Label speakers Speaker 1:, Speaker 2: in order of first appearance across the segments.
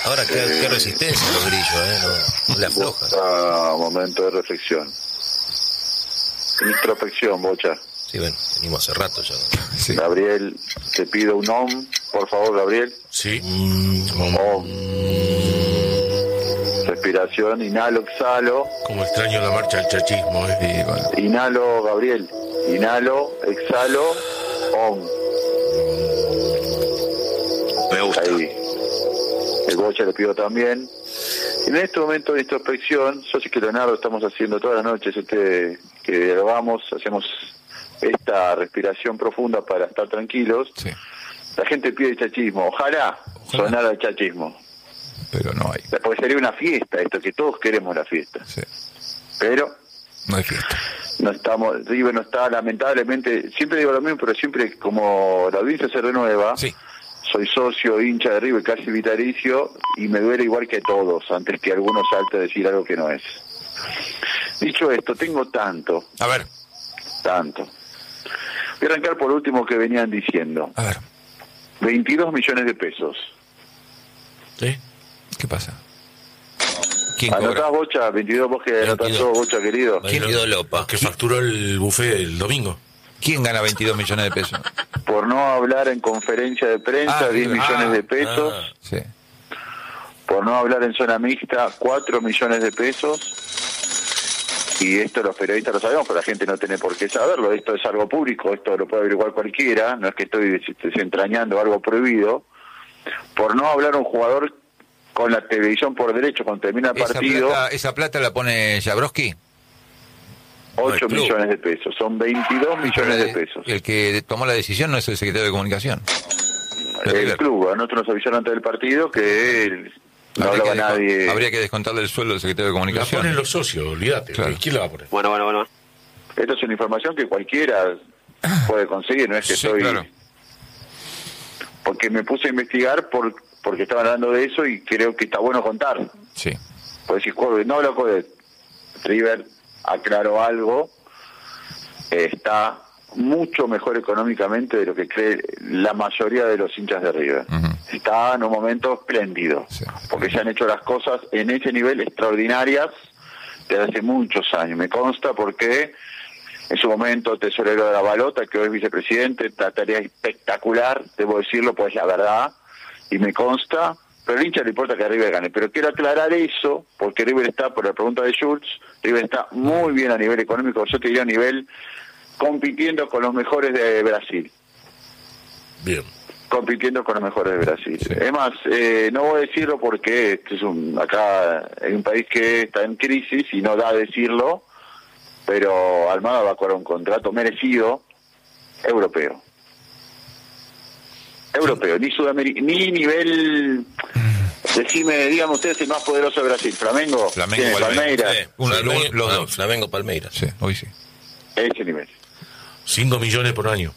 Speaker 1: Ahora, qué resistencia los grillos, no le afloja.
Speaker 2: Momento de reflexión. Introspección, Bocha.
Speaker 1: Sí, bueno, venimos hace rato ya.
Speaker 2: Sí. Gabriel, te pido un OM, por favor, Gabriel.
Speaker 3: Sí.
Speaker 2: OM. Respiración, inhalo, exhalo.
Speaker 3: Como extraño la marcha del chachismo,
Speaker 2: Sí, bueno. Inhalo, Gabriel. Inhalo, exhalo, OM.
Speaker 1: Me gusta.
Speaker 2: Ahí. El Bocha le pido también. En este momento de introspección, yo sé que Leonardo estamos haciendo todas las noches que dialogamos, hacemos esta respiración profunda para estar tranquilos.
Speaker 4: Sí.
Speaker 2: La gente pide chachismo. Ojalá sonara el chachismo.
Speaker 4: Pero no hay.
Speaker 2: Porque sería una fiesta esto, que todos queremos la fiesta.
Speaker 4: Sí.
Speaker 2: Pero
Speaker 4: no hay fiesta.
Speaker 2: No estamos, River no está, lamentablemente, siempre digo lo mismo, pero siempre como la audiencia se renueva,
Speaker 4: sí.
Speaker 2: Soy socio, hincha de River, casi vitalicio, y me duele igual que todos, antes que algunos salte a decir algo que no es. Dicho esto, tengo tanto.
Speaker 4: A ver.
Speaker 2: Tanto. Voy a arrancar por lo último que venían diciendo.
Speaker 4: A ver.
Speaker 2: 22 millones de pesos.
Speaker 3: ¿Sí?
Speaker 4: ¿Qué pasa? ¿Quién
Speaker 2: ¿Anotás, Bocha? 22, vos que anotás todo, Bocha, querido.
Speaker 1: 22 Lopa.
Speaker 3: Que facturó el buffet el domingo.
Speaker 4: ¿Quién gana 22 millones de pesos?
Speaker 2: Por no hablar en conferencia de prensa, 10 millones de pesos.
Speaker 4: Sí.
Speaker 2: Por no hablar en zona mixta, 4 millones de pesos. Y esto los periodistas lo sabemos, pero la gente no tiene por qué saberlo. Esto es algo público, esto lo puede averiguar cualquiera. No es que estoy desentrañando algo prohibido. Por no hablar un jugador con la televisión por derecho cuando termina el partido.
Speaker 4: ¿Esa plata la pone Jabrowski?
Speaker 2: 8 millones de pesos, son 22 millones de pesos.
Speaker 4: El que tomó la decisión no es el secretario de Comunicación.
Speaker 2: El club, a nosotros nos avisaron antes del partido que no hablaba nadie.
Speaker 4: Habría que descontarle el sueldo del secretario de Comunicación.
Speaker 3: La ponen los socios, olvídate. Claro. ¿Quién la va a poner?
Speaker 5: Bueno.
Speaker 2: Esto es una información que cualquiera puede conseguir, no es que soy...
Speaker 4: Claro.
Speaker 2: Porque me puse a investigar porque estaban hablando de eso y creo que está bueno contar.
Speaker 4: Sí.
Speaker 2: Pues si no hablo con River, aclaró algo, está mucho mejor económicamente de lo que cree la mayoría de los hinchas de River. Uh-huh. Está en un momento espléndido, sí, porque se han hecho las cosas en ese nivel extraordinarias desde hace muchos años. Me consta porque en su momento tesorero de la Balota, que hoy es vicepresidente, la tarea espectacular, debo decirlo, pues la verdad, y me consta. Pero al hincha le importa que River gane. Pero quiero aclarar eso, porque River está, por la pregunta de Schultz, River está muy bien a nivel económico, yo te diría a nivel compitiendo con los mejores de Brasil.
Speaker 3: Bien.
Speaker 2: Compitiendo con los mejores de Brasil. Sí. Es más, no voy a decirlo porque este es acá hay un país que está en crisis y no da a decirlo, pero Almada va a cobrar un contrato merecido europeo. Europeo, ni Sudamérica, ni nivel, díganme ustedes el más poderoso de Brasil. Flamengo Palmeiras.
Speaker 1: Flamengo Palmeiras.
Speaker 4: Sí, hoy sí.
Speaker 2: Ese nivel.
Speaker 3: 5 millones por año.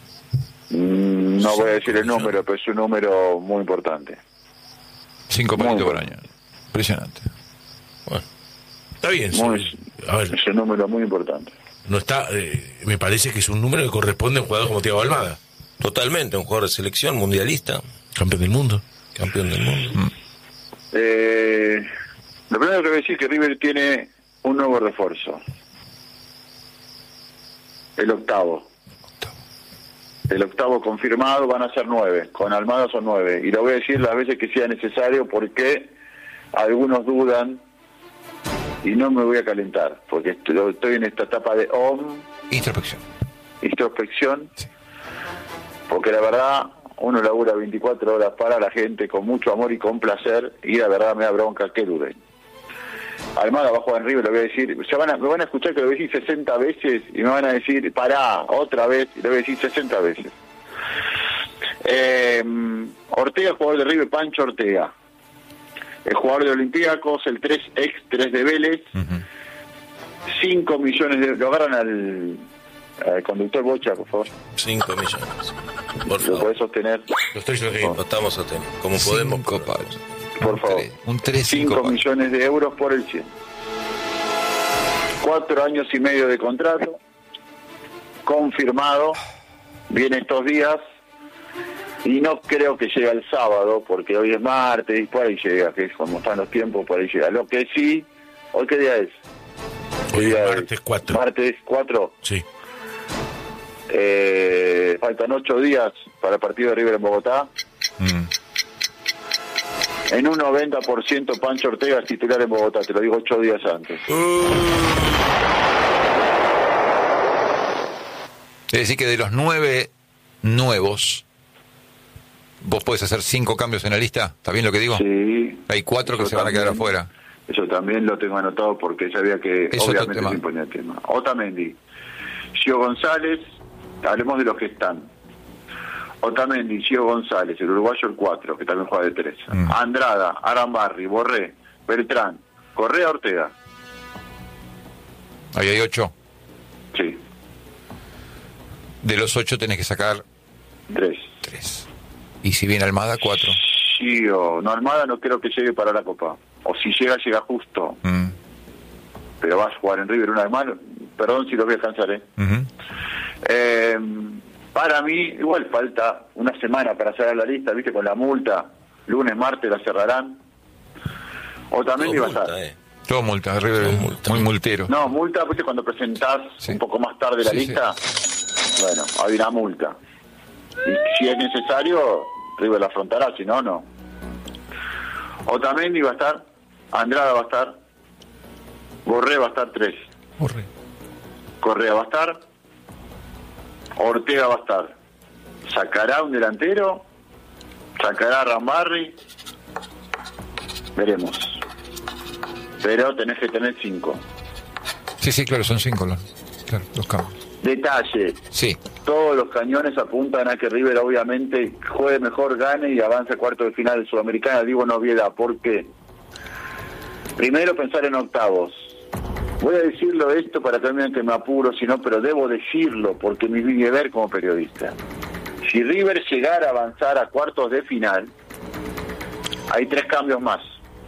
Speaker 2: No voy a decir el número, pero es un número muy importante.
Speaker 4: 5 millones por año. Impresionante.
Speaker 3: Bueno, está bien.
Speaker 2: A ver, es un número muy importante.
Speaker 3: No está, me parece que es un número que corresponde a un jugador como Thiago Almada.
Speaker 1: Totalmente, un jugador de selección, mundialista.
Speaker 3: Campeón del mundo.
Speaker 1: Campeón del mundo.
Speaker 2: Lo primero que voy a decir es que River tiene un nuevo refuerzo. El octavo confirmado, van a ser 9. Con Almada son 9. Y lo voy a decir las veces que sea necesario porque algunos dudan y no me voy a calentar. Porque estoy en esta etapa de introspección. Sí. Porque la verdad, uno labura 24 horas para la gente con mucho amor y con placer, y la verdad me da bronca que duden. Almada va a jugar en River, lo voy a decir, me van a escuchar que lo voy a decir 60 veces y me van a decir, pará, otra vez, y lo voy a decir 60 veces. Ortega, jugador de River, Pancho Ortega. El jugador de Olympiacos, el 3 de Vélez. 5 millones de... Lo agarran al conductor Bocha, por favor.
Speaker 1: 5 millones. Por favor.
Speaker 2: ¿Lo podés sostener?
Speaker 3: Lo estoy sosteniendo.
Speaker 1: Lo estamos sosteniendo. Como podemos.
Speaker 2: Por favor.
Speaker 4: Un
Speaker 2: 5 millones de euros por el 100. 4 años y medio de contrato. Confirmado. Viene estos días. Y no creo que llegue el sábado, porque hoy es martes y por ahí llega, que es como están los tiempos, por ahí llega. Lo que sí, ¿hoy qué día es?
Speaker 3: Hoy es martes 4.
Speaker 2: Martes 4.
Speaker 3: Sí.
Speaker 2: Faltan 8 días para el partido de River en Bogotá. En un 90% Pancho Ortega es titular en Bogotá, te lo digo 8 días antes.
Speaker 4: Es decir que de los 9 nuevos, vos podés hacer 5 cambios en la lista, ¿está bien lo que digo?
Speaker 2: Sí.
Speaker 4: Hay 4 que se van a quedar afuera.
Speaker 2: Eso también lo tengo anotado porque sabía que
Speaker 4: Es otro
Speaker 2: obviamente
Speaker 4: tema.
Speaker 2: me imponía el tema. Otamendi, Gio González, hablemos de los que están. Otamendi, Gio González, el uruguayo el 4, que también juega de 3. Andrada, Arambarri, Borré, Beltrán, Correa, Ortega.
Speaker 4: Ahí hay 8.
Speaker 2: Sí,
Speaker 4: De los 8 tenés que sacar
Speaker 2: 3.
Speaker 4: Y si viene Almada, 4.
Speaker 2: Gio, no, Almada no creo que llegue para la Copa. O si llega, llega justo. Pero vas a jugar en River una vez más. Perdón si lo voy a cansar, para mí, igual falta una semana para cerrar la lista, ¿viste? Con la multa. Lunes, martes la cerrarán. Otamendi va a estar.
Speaker 4: Todo multa, River,
Speaker 3: Todo multa.
Speaker 4: muy multero.
Speaker 2: No, multa, ¿viste? Cuando presentás
Speaker 4: Sí.
Speaker 2: un poco más tarde la
Speaker 4: Sí,
Speaker 2: lista, bueno, hay una multa. Y si es necesario, River la afrontará, si no, no. Otamendi va a estar, Andrada va a estar, Borré va a estar 3.
Speaker 4: Borré.
Speaker 2: Correa va a estar, Ortega va a estar. ¿Sacará un delantero? ¿Sacará a Rambarri? Veremos. Pero tenés que tener 5.
Speaker 4: Sí, claro, son 5 claro, los cambios.
Speaker 2: Detalle.
Speaker 4: Sí,
Speaker 2: Todos los cañones apuntan a que River obviamente juegue mejor, gane y avance a cuartos de final de Sudamericana. Digo novedad, ¿por qué? Primero pensar en octavos. Voy a decirlo esto para que que me apuro, si no, pero debo decirlo porque me vi a ver como periodista. Si River llegara a avanzar a cuartos de final, hay 3 cambios más.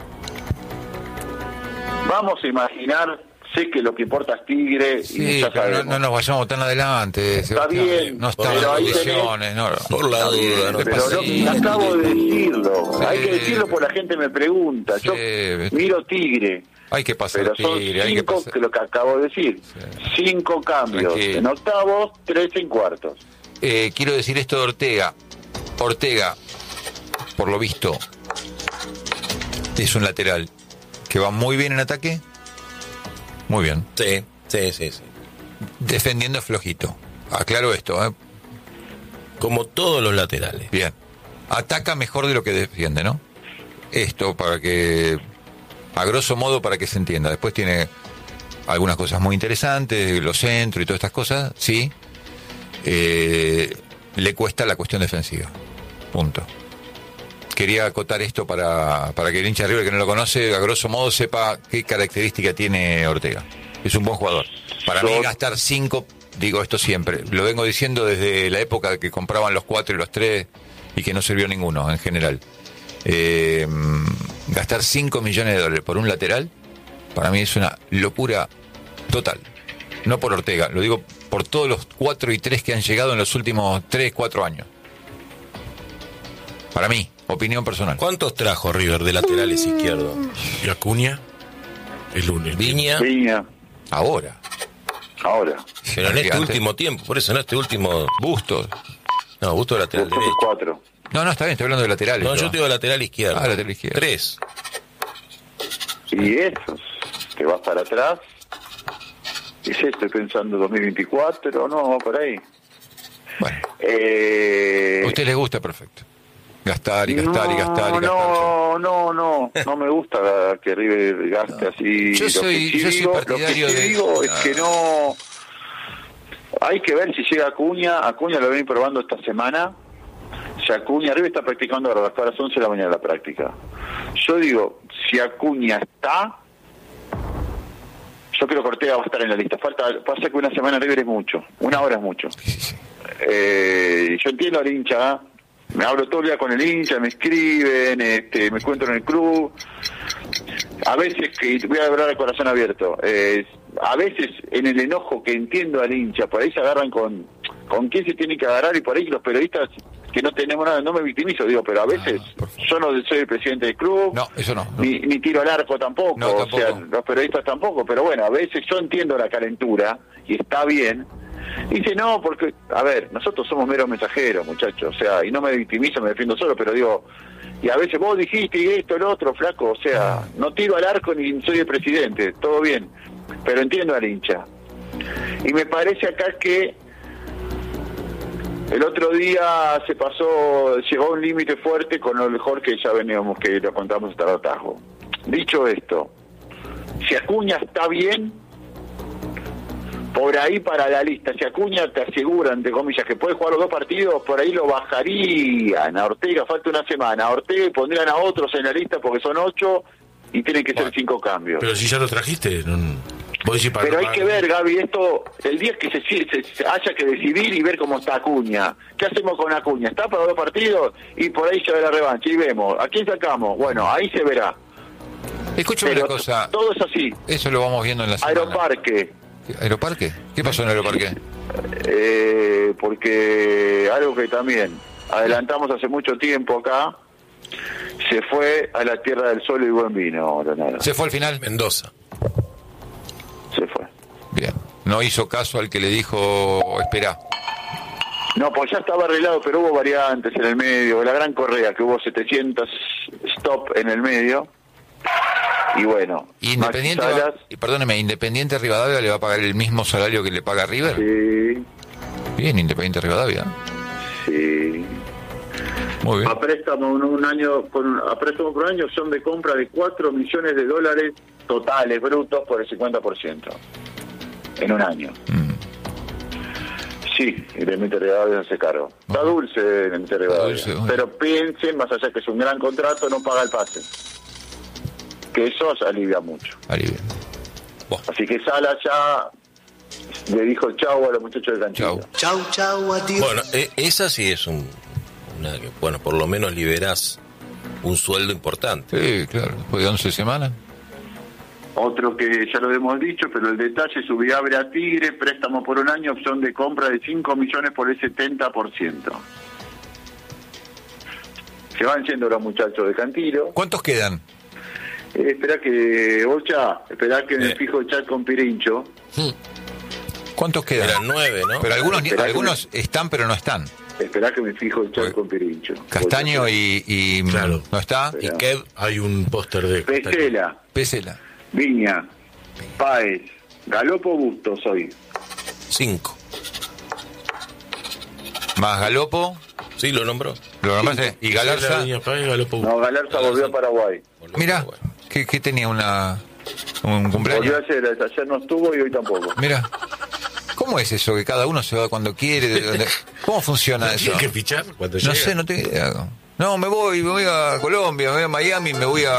Speaker 2: Vamos a imaginar, sé que lo que importa es Tigre
Speaker 4: sí,
Speaker 2: y ya
Speaker 4: pero
Speaker 2: sabemos.
Speaker 4: no nos vayamos tan adelante.
Speaker 2: Está bien,
Speaker 4: no está en
Speaker 2: pero ahí
Speaker 4: condiciones. No,
Speaker 3: Por la duda, ¿no?
Speaker 2: Pero
Speaker 4: Sí.
Speaker 2: acabo de decirlo.
Speaker 4: Sí.
Speaker 2: Hay que decirlo porque la gente me pregunta.
Speaker 4: Sí.
Speaker 2: Yo miro Tigre,
Speaker 4: Hay que pasar
Speaker 2: pero son
Speaker 4: Tigre, hay que
Speaker 2: 5
Speaker 4: pasar.
Speaker 2: que lo que acabo de decir. 5 cambios
Speaker 4: Tranquilo.
Speaker 2: en octavos, 3 en cuartos.
Speaker 4: Quiero decir esto de Ortega. Ortega, por lo visto, es un lateral que va muy bien en ataque. Muy bien.
Speaker 3: Sí.
Speaker 4: Defendiendo flojito. Aclaro esto, ¿eh?
Speaker 3: Como todos los laterales.
Speaker 4: Bien. Ataca mejor de lo que defiende, ¿no? Esto para que, a grosso modo, para que se entienda. Después tiene algunas cosas muy interesantes, los centros y todas estas cosas, sí. Le cuesta la cuestión defensiva. Punto. Quería acotar esto para que el hincha de River que no lo conoce, a grosso modo, sepa qué característica tiene Ortega. Es un buen jugador. Para mí gastar 5, digo esto siempre, lo vengo diciendo desde la época que compraban los 4 y los 3 y que no sirvió ninguno en general. Gastar $5 millones por un lateral, para mí es una locura total. No por Ortega, lo digo por todos los 4 y 3 que han llegado en los últimos 3, 4 años. Para mí, opinión personal.
Speaker 3: ¿Cuántos trajo River de laterales izquierdos?
Speaker 5: ¿Y Acuña? El lunes.
Speaker 3: Viña,
Speaker 2: Viña,
Speaker 4: Ahora.
Speaker 3: pero en este
Speaker 4: Antes.
Speaker 3: último tiempo, por eso en este último...
Speaker 4: Bustos.
Speaker 3: No, Busto lateral
Speaker 2: después
Speaker 3: derecho.
Speaker 2: 4.
Speaker 4: No, está bien, estoy hablando de laterales.
Speaker 3: No, yo te digo lateral izquierdo.
Speaker 4: Ah, lateral izquierdo.
Speaker 3: 3.
Speaker 2: Y esos, te vas para atrás. Y sí, estoy pensando 2024, no, por ahí.
Speaker 4: Bueno, a usted le gusta, perfecto. Gastar y gastar y gastar y gastar.
Speaker 2: No me gusta que River gaste así.
Speaker 4: Yo soy partidario
Speaker 2: lo que sí
Speaker 4: de...
Speaker 2: digo es que no. Hay que ver si llega Acuña lo ven probando esta semana. Si Acuña, River está practicando ahora hasta las 11 de la mañana la práctica. Yo digo, si Acuña está, yo creo que Ortega va a estar en la lista. Pasa que una semana River es mucho, una hora es mucho. Yo entiendo al hincha, me hablo todo el día con el hincha, me escriben, me encuentro en el club. A veces, que voy a hablar de corazón abierto, a veces en el enojo que entiendo al hincha, por ahí se agarran con quién se tiene que agarrar y por ahí los periodistas que no tenemos nada, no me victimizo, digo, pero a veces yo no soy el presidente del club,
Speaker 4: No, eso no.
Speaker 2: ni tiro al arco tampoco,
Speaker 4: No, tampoco.
Speaker 2: o sea, los periodistas tampoco, pero bueno, a veces yo entiendo la calentura y está bien. Dice, no, porque, a ver, nosotros somos meros mensajeros, muchachos, o sea, y no me victimizo, me defiendo solo, pero digo, y a veces vos dijiste y esto, el otro, flaco, o sea, no tiro al arco ni soy el presidente, todo bien, pero entiendo al hincha. Y me parece acá que el otro día se pasó, llegó a un límite fuerte con lo mejor que ya veníamos, que lo contamos hasta el atajo. Dicho esto, si Acuña está bien, por ahí para la lista, si Acuña te asegura, entre comillas, que puede jugar los 2 partidos, por ahí lo bajarían a Ortega, falta una semana, a Ortega y pondrían a otros en la lista porque son 8 y tienen que ser 5 cambios.
Speaker 3: Pero si ya lo trajiste, vos decís
Speaker 2: Pero hay que ver, Gaby, esto, el día que se haya que decidir y ver cómo está Acuña. ¿Qué hacemos con Acuña? ¿Está para 2 partidos? Y por ahí se ve la revancha y vemos. ¿A quién sacamos? Bueno, ahí se verá.
Speaker 4: Escúchame
Speaker 2: Pero
Speaker 4: una cosa.
Speaker 2: todo es así.
Speaker 4: Eso lo vamos viendo en la semana.
Speaker 2: Aeroparque.
Speaker 4: ¿Aeroparque? ¿Qué pasó en Aeroparque?
Speaker 2: Porque algo que también adelantamos hace mucho tiempo acá, se fue a la tierra del sol y buen vino, Leonardo.
Speaker 4: ¿Se fue al final?
Speaker 3: Mendoza.
Speaker 2: Se fue.
Speaker 4: Bien. No hizo caso al que le dijo, espera.
Speaker 2: No, pues ya estaba arreglado, pero hubo variantes en el medio. La Gran Correa, que hubo 700 stop en el medio. Y bueno,
Speaker 4: Independiente,
Speaker 2: Maxi Salas,
Speaker 4: perdóneme, Independiente Rivadavia le va a pagar el mismo salario que le paga River.
Speaker 2: sí,
Speaker 4: Bien, Independiente Rivadavia.
Speaker 2: sí.
Speaker 4: Muy bien.
Speaker 2: A préstamo a préstamo por un año, opción de compra de $4 millones totales, brutos, por el 50%. En un año. Sí, Independiente Rivadavia se cargo. Está dulce Independiente Rivadavia.
Speaker 4: Dulce, bueno.
Speaker 2: Pero piensen, más allá que es un gran contrato, no paga el pase. Que eso alivia mucho.
Speaker 4: Alivio.
Speaker 2: Así que Sala ya le dijo chau a los muchachos del canchito.
Speaker 4: Chau.
Speaker 1: Chau, adiós. Bueno, esa sí es bueno, por lo menos liberás un sueldo importante.
Speaker 4: Sí, claro. Después de 11 semanas.
Speaker 2: Otro que ya lo hemos dicho, pero el detalle, Subiabre a Tigre, préstamo por un año, opción de compra de 5 millones por el 70%. Se van yendo los muchachos de Cantilo.
Speaker 4: ¿Cuántos quedan?
Speaker 2: Espera que me fijo el chat con Pirincho.
Speaker 4: ¿Cuántos quedan?
Speaker 1: Eran 9, ¿no?
Speaker 4: Pero
Speaker 2: Esperá
Speaker 4: algunos están, pero no están.
Speaker 2: Esperá que me fijo el chat con Pirincho.
Speaker 4: Castaño y
Speaker 3: Claro.
Speaker 4: no está.
Speaker 1: Y Kev,
Speaker 3: Hay un póster de...
Speaker 2: Pesela,
Speaker 4: Pesela.
Speaker 2: Viña, Páez, Galopo, Bustos hoy.
Speaker 1: 5.
Speaker 4: Más Galopo.
Speaker 1: Sí, lo nombró.
Speaker 4: Lo nombraste. Y Galarza.
Speaker 2: No, Galarza volvió a Paraguay.
Speaker 4: Mira, que tenía un
Speaker 2: Volvió
Speaker 4: cumpleaños.
Speaker 2: ayer no estuvo y hoy tampoco.
Speaker 4: Mira. ¿Cómo es eso? Que cada uno se va cuando quiere. ¿Cómo funciona eso?
Speaker 3: ¿Tiene que fichar cuando
Speaker 4: No
Speaker 3: llega?
Speaker 4: sé, no tengo idea. No, me voy a Colombia, me voy a Miami, me voy a...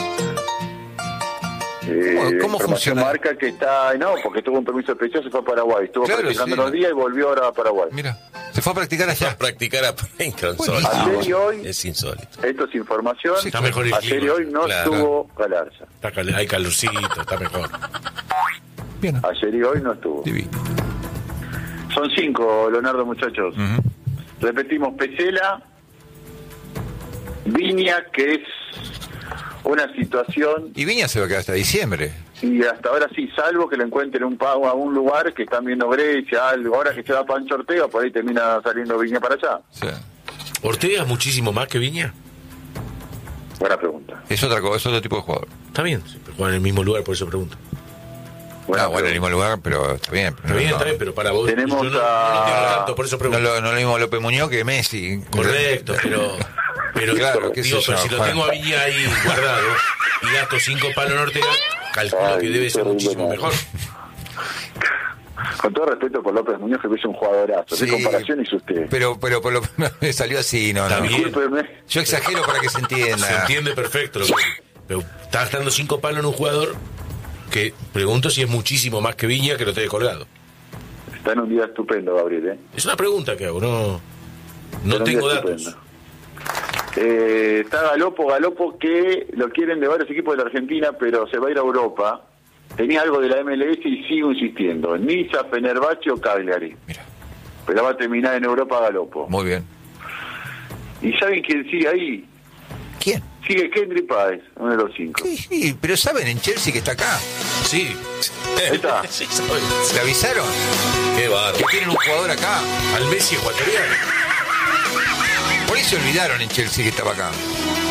Speaker 4: ¿Cómo
Speaker 2: Información
Speaker 4: funciona?
Speaker 2: marca que está... No, porque tuvo un permiso especial, se fue a Paraguay. Estuvo
Speaker 4: Claro,
Speaker 2: practicando
Speaker 4: sí.
Speaker 2: unos días y volvió ahora a Paraguay.
Speaker 4: Mira, se fue a practicar
Speaker 1: A
Speaker 4: allá.
Speaker 1: practicar a insólito.
Speaker 2: Ayer y hoy,
Speaker 1: Es insólito.
Speaker 2: esto es información,
Speaker 4: Sí,
Speaker 3: Está mejor el
Speaker 2: ayer y
Speaker 3: clima.
Speaker 2: hoy no
Speaker 1: Claro.
Speaker 2: estuvo Galarza.
Speaker 3: Hay calorcito, está mejor.
Speaker 4: Bien,
Speaker 2: Ayer y hoy no estuvo.
Speaker 4: divino.
Speaker 2: Son 5, Leonardo, muchachos.
Speaker 4: Ujú.
Speaker 2: Repetimos, Pesela, Viña, que es una situación,
Speaker 4: Y Viña se va a quedar hasta diciembre.
Speaker 2: y hasta ahora sí, salvo que lo encuentren a un lugar que están viendo Grecia, algo. Ahora que se va Pancho Ortega, por ahí termina saliendo Viña para allá.
Speaker 4: Sí.
Speaker 3: ¿Ortega es muchísimo más que Viña?
Speaker 2: Buena pregunta.
Speaker 4: Es otra cosa, es otro tipo de jugador.
Speaker 3: Está bien, siempre juegan en el mismo lugar, por eso pregunto.
Speaker 2: Buena
Speaker 4: Bueno, en el
Speaker 2: pregunta.
Speaker 4: mismo lugar, pero está bien.
Speaker 3: Está bien, está bien, pero para vos...
Speaker 2: Tenemos
Speaker 3: yo no
Speaker 2: a-
Speaker 3: lo entiendo tanto, por eso
Speaker 4: No
Speaker 3: pregunto.
Speaker 4: lo mismo López Muñoz que Messi.
Speaker 3: Correcto, pero
Speaker 4: Claro, qué sé
Speaker 3: digo,
Speaker 4: yo,
Speaker 3: pero si lo
Speaker 4: Juan.
Speaker 3: tengo a Viña ahí guardado y gasto 5 palos en Ortega, calculo que debe ser muchísimo mejor.
Speaker 2: Con todo respeto por López Muñoz, que es un jugadorazo.
Speaker 4: Sí,
Speaker 2: ¿Qué comparación hizo usted?
Speaker 4: Pero me salió así, no,
Speaker 3: Está
Speaker 4: no.
Speaker 3: bien.
Speaker 2: Discúlpeme.
Speaker 4: Yo exagero para que se entienda.
Speaker 3: Se entiende perfecto. Pero está gastando 5 palos en un jugador que pregunto si es muchísimo más que Viña que lo tenés colgado.
Speaker 2: Está en un día estupendo, Gabriel,
Speaker 3: Es una pregunta que hago, no
Speaker 2: Está en un
Speaker 3: tengo
Speaker 2: día
Speaker 3: datos.
Speaker 2: estupendo. Está Galopo que lo quieren de varios equipos de la Argentina, pero se va a ir a Europa. Tenía algo de la MLS y sigo insistiendo. Niza, Fenerbahce o Cagliari.
Speaker 4: Mira,
Speaker 2: Pero va a terminar en Europa Galopo.
Speaker 4: muy bien.
Speaker 2: ¿Y saben quién sigue ahí?
Speaker 4: ¿Quién?
Speaker 2: Sigue Kendrick Páez, uno de los 5.
Speaker 4: Sí, pero saben en Chelsea que está acá.
Speaker 3: Sí.
Speaker 2: Ahí está.
Speaker 3: Sí, ¿sabes?
Speaker 4: ¿Le avisaron?
Speaker 1: Qué
Speaker 4: Que
Speaker 1: bárbaro.
Speaker 4: tienen un jugador acá.
Speaker 3: Al Messi ecuatoriano.
Speaker 4: Por ahí se olvidaron en Chelsea que estaba acá.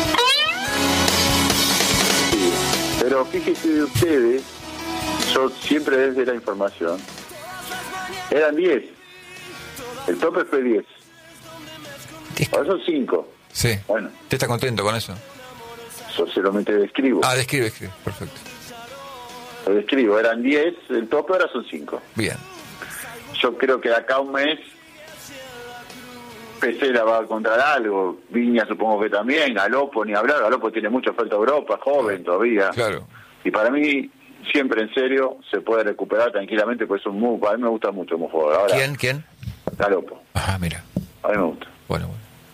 Speaker 2: Pero fíjense ustedes, yo siempre desde la información, eran 10. El tope fue 10. Ahora son 5.
Speaker 4: Sí.
Speaker 2: Bueno,
Speaker 4: ¿Usted está contento con eso?
Speaker 2: yo solamente describo.
Speaker 4: Ah, describe. Perfecto.
Speaker 2: Lo describo, eran 10, el tope ahora son 5.
Speaker 4: Bien.
Speaker 2: Yo creo que de acá a un mes Pesela va a encontrar algo, Viña supongo que también, Galopo ni hablar, Galopo tiene mucha oferta a Europa, joven todavía.
Speaker 4: Claro.
Speaker 2: Y para mí, siempre en serio, se puede recuperar tranquilamente, pues es un muy, a mí me gusta mucho como jugador. Ahora,
Speaker 4: ¿Quién?
Speaker 2: Galopo,
Speaker 4: Ajá, mira.
Speaker 2: a mí me gusta.
Speaker 4: Bueno.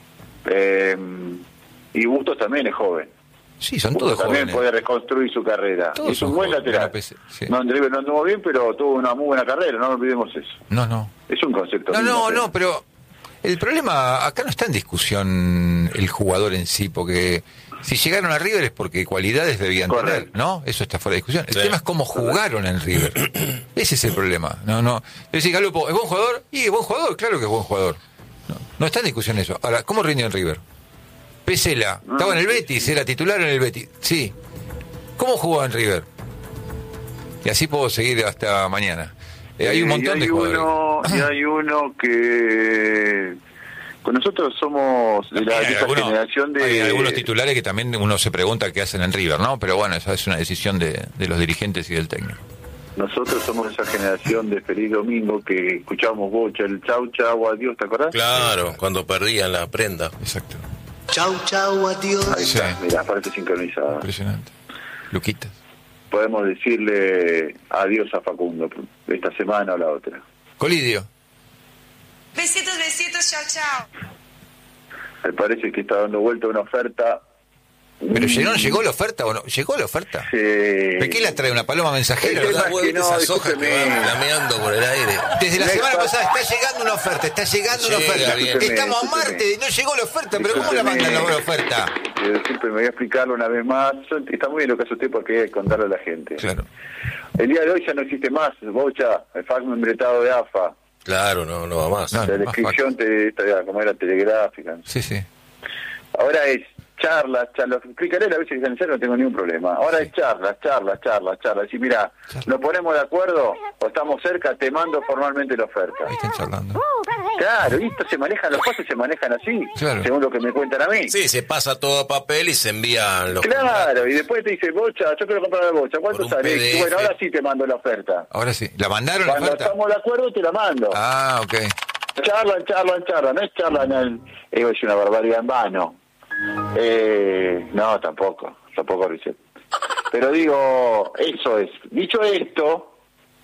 Speaker 2: Y Bustos también es joven.
Speaker 4: Sí, son
Speaker 2: Bustos
Speaker 4: todos
Speaker 2: también
Speaker 4: jóvenes.
Speaker 2: puede reconstruir su carrera.
Speaker 4: Todos
Speaker 2: Es un
Speaker 4: son
Speaker 2: buen
Speaker 4: jóvenes,
Speaker 2: lateral.
Speaker 4: sí.
Speaker 2: No, en River no anduvo bien, pero tuvo una muy buena carrera, no olvidemos eso.
Speaker 4: No.
Speaker 2: Es un concepto.
Speaker 4: No, pero el problema acá no está en discusión el jugador en sí, porque si llegaron a River es porque cualidades debían
Speaker 2: Correcto.
Speaker 4: tener, ¿no? Eso está fuera de discusión. El
Speaker 1: Sí.
Speaker 4: tema es cómo jugaron en River. Ese es el problema. No. Decís, Galopo, ¿es buen jugador? Y es buen jugador, claro que es buen jugador. No está en discusión eso. Ahora, ¿cómo rindió en River? Pesela, estaba en el Betis, era titular en el Betis. Sí. ¿Cómo jugó en River? Y así puedo seguir hasta mañana. Hay un montón de jugadores.
Speaker 2: Y hay uno que... Pues nosotros somos de la de esa generación de...
Speaker 4: Hay algunos titulares que también uno se pregunta qué hacen en River, ¿no? Pero bueno, esa es una decisión de los dirigentes y del técnico.
Speaker 2: Nosotros somos de esa generación de Feliz Domingo que escuchábamos Bocha, el chau, chau, adiós, ¿te acordás?
Speaker 1: Claro, cuando perdían la prenda.
Speaker 4: Exacto.
Speaker 6: Chau, adiós.
Speaker 2: Ahí está,
Speaker 4: Sí.
Speaker 2: mirá, parece sincronizada.
Speaker 4: Impresionante. Luquitas.
Speaker 2: Podemos decirle adiós a Facundo esta semana o la otra.
Speaker 4: Colidio.
Speaker 7: Besitos, chao.
Speaker 2: Me parece que está dando vuelta una oferta.
Speaker 4: ¿Pero llegó la oferta o no? ¿Llegó la oferta?
Speaker 2: ¿De
Speaker 4: ¿Qué la trae? ¿Una paloma mensajera?
Speaker 2: El tema
Speaker 4: ¿Verdad?
Speaker 2: es que no,
Speaker 1: Esas hojas que
Speaker 2: discúlpeme.
Speaker 1: van flameando por el aire.
Speaker 4: Desde la
Speaker 2: No es
Speaker 4: semana
Speaker 2: pa-
Speaker 4: pasada está llegando una oferta,
Speaker 1: Llega bien.
Speaker 4: Estamos a
Speaker 2: Discúlpeme.
Speaker 4: Marte, no llegó la oferta, pero ¿cómo la mandan la oferta?
Speaker 2: Siempre me voy a explicarlo una vez más. Está muy bien lo que hace usted porque hay que contarle a la gente.
Speaker 4: Claro.
Speaker 2: El día de hoy ya no existe más Bocha, el fax membretado de AFA.
Speaker 1: Claro, no va más.
Speaker 4: No.
Speaker 2: La descripción, como era telegráfica.
Speaker 4: Sí.
Speaker 2: Ahora es charlas, explicaré las veces que se necesiten, no tengo ningún problema. Ahora es charlas. Decir, mira, nos ponemos de acuerdo o estamos cerca, te mando formalmente la oferta.
Speaker 4: Ahí están charlando.
Speaker 2: Claro, y esto se manejan, los pasos se manejan así,
Speaker 4: Claro.
Speaker 2: según lo que me cuentan a mí.
Speaker 1: Sí, se pasa todo a papel y se envían los
Speaker 2: Claro, y después te dice, Bocha, yo quiero comprar la Bocha, ¿cuánto
Speaker 1: Por un
Speaker 2: sale?
Speaker 1: PDF.
Speaker 2: Y bueno, ahora sí te mando la oferta.
Speaker 4: Ahora sí. ¿La mandaron la
Speaker 2: Cuando
Speaker 4: oferta?
Speaker 2: estamos de acuerdo, te la mando.
Speaker 4: Ah, ok.
Speaker 2: Charlan, no es charlan, es una barbaridad en vano. No, tampoco, Richard. Pero digo, eso es. Dicho esto,